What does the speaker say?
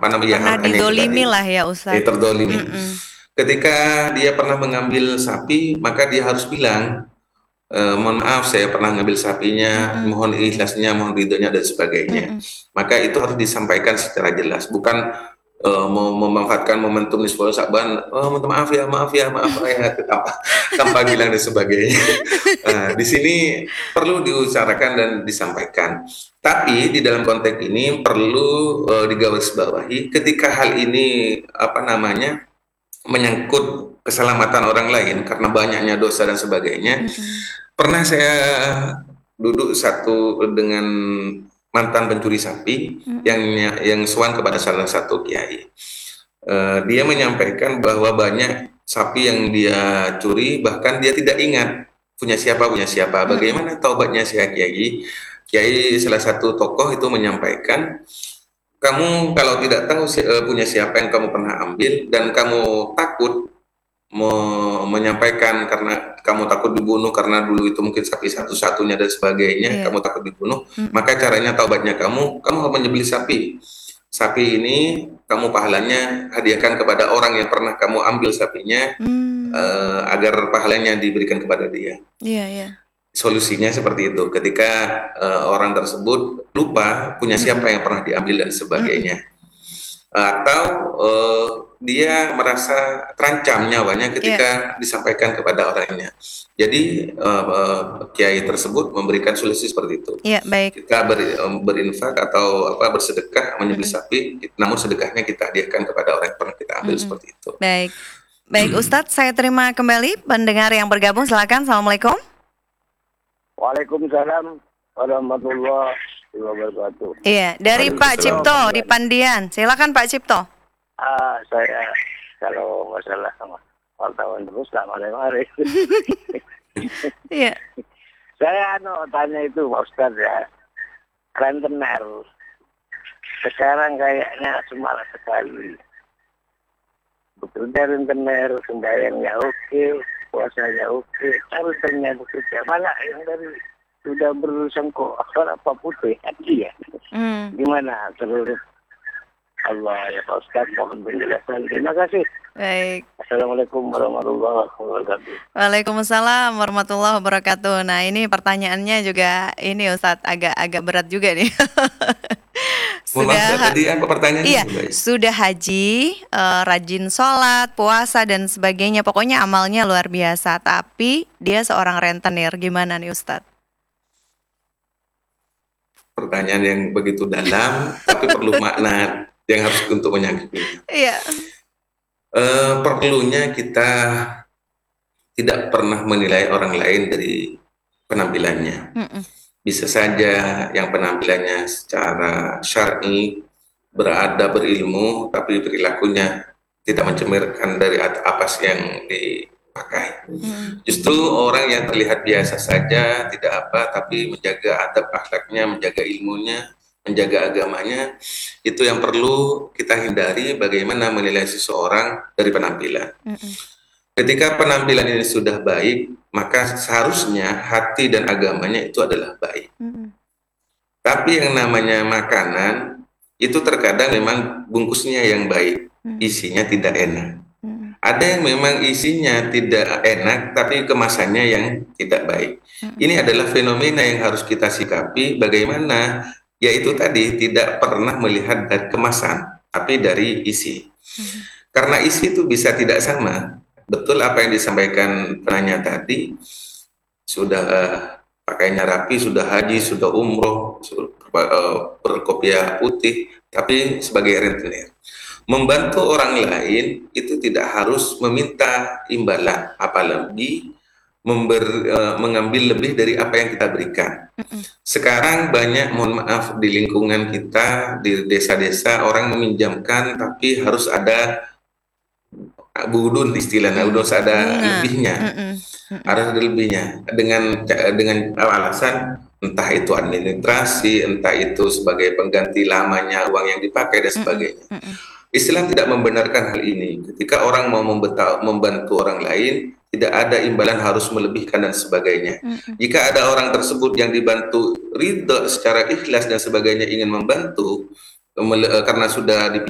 Pernah hartanya itu tadi, didolimi lah ya Ustadz. terdolimi. Mm-mm. Ketika dia pernah mengambil sapi, maka dia harus bilang, mohon maaf saya pernah ngambil sapinya, Mm-mm. mohon ikhlasnya, mohon ridhonya dan sebagainya. Mm-mm. Maka itu harus disampaikan secara jelas, bukan mau memanfaatkan momentum di 10 Sa'ban, oh maaf ya, maaf ya, maaf ya, tanpa bilang dan sebagainya. Di sini perlu diucapkan dan disampaikan. Tapi di dalam konteks ini perlu digarisbawahi ketika hal ini menyangkut keselamatan orang lain karena banyaknya dosa dan sebagainya. Mm-mm. Pernah saya duduk satu dengan mantan pencuri sapi Mm-mm. yang sowan kepada salah satu kiai. Dia menyampaikan bahwa banyak sapi yang dia curi bahkan dia tidak ingat punya siapa. Mm-mm. Bagaimana taubatnya si kiai? Kiai salah satu tokoh itu menyampaikan, kamu kalau tidak tahu punya siapa yang kamu pernah ambil dan kamu takut menyampaikan karena kamu takut dibunuh karena dulu itu mungkin sapi satu-satunya dan sebagainya, Iya. kamu takut dibunuh, Mm-mm. maka caranya taubatnya kamu harus menyembelih sapi. Sapi ini kamu pahalanya hadiahkan kepada orang yang pernah kamu ambil sapinya, Mm. agar pahalanya diberikan kepada dia. Iya, iya. Solusinya seperti itu. Ketika orang tersebut lupa punya Mm-mm. siapa yang pernah diambil dan Mm-mm. sebagainya, atau dia merasa terancam nyawanya Iya. ketika disampaikan kepada orangnya. Jadi kiai tersebut memberikan solusi seperti itu. Iya, baik. Kita berinfak atau bersedekah menyembelih Mm-mm. sapi, namun sedekahnya kita hadiahkan kepada orang yang pernah kita ambil, Mm-mm. seperti itu. Baik. Baik Ustadz, saya terima kembali pendengar yang bergabung. Silakan. Assalamualaikum. Waalaikumsalam warahmatullahi wabarakatuh. Iya, dari Pak Cipto di Pandian. Silakan Pak Cipto. Saya kalau masalah sama wartawan terus lama hari. Iya. Saya tanya itu Pak Ustadz ya, rentenir sekarang kayaknya semalas sekali. Bekerja rentenir, sembahyangnya oke, puasanya oke, tapi ternyata bekerja mana yang dari sudah bersengkok apa putih hati ya. Gimana terus? Allah ya Pak Ustadz, mohon penjelasan. Terima kasih. Baik. Assalamualaikum warahmatullahi wabarakatuh. Waalaikumsalam warahmatullahi wabarakatuh. Nah, ini pertanyaannya juga ini Ustadz agak berat juga nih. Tadi apa pertanyaannya? Iya, sudah haji, rajin sholat, puasa dan sebagainya. Pokoknya amalnya luar biasa. Tapi dia seorang rentenir. Gimana nih Ustadz? Pertanyaan yang begitu dalam, tapi perlu makna yang harus untuk menyangkinya. Iya. Perlunya kita tidak pernah menilai orang lain dari penampilannya. Bisa saja yang penampilannya secara syar'i, beradab, berilmu, tapi perilakunya tidak mencemirkan dari apa yang dipakai. Justru orang yang terlihat biasa saja, tidak apa, tapi menjaga adab akhlaknya, menjaga ilmunya, menjaga agamanya, itu yang perlu kita hindari. Bagaimana menilai seseorang dari penampilan. Ketika penampilan ini sudah baik, maka seharusnya hati dan agamanya itu adalah baik. Tapi yang namanya makanan, itu terkadang memang bungkusnya yang baik, isinya tidak enak. Ada yang memang isinya tidak enak, tapi kemasannya yang tidak baik. Ini adalah fenomena yang harus kita sikapi, bagaimana, yaitu tadi tidak pernah melihat dari kemasan, tapi dari isi. Karena isi itu bisa tidak sama. Betul apa yang disampaikan penanya tadi, sudah pakainya rapi, sudah haji, sudah umroh, berkopiah putih, tapi sebagai rentenir. Membantu orang lain itu tidak harus meminta imbalan, apalagi mengambil lebih dari apa yang kita berikan. Sekarang banyak, mohon maaf, di lingkungan kita, di desa-desa, orang meminjamkan tapi harus ada budun istilahnya, harus ada lebihnya, harus ada lebihnya dengan alasan entah itu administrasi, entah itu sebagai pengganti lamanya uang yang dipakai dan sebagainya. Islam tidak membenarkan hal ini. Ketika orang mau membantu orang lain, tidak ada imbalan harus melebihkan dan sebagainya. Jika ada orang tersebut yang dibantu ridho secara ikhlas dan sebagainya, ingin membantu karena sudah